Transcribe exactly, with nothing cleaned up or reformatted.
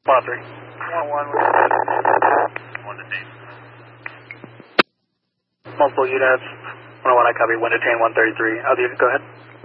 one oh three. one one. One detained. Multiple units. one oh one, I copy. Wind attain one thirty-three. Other unit, go ahead.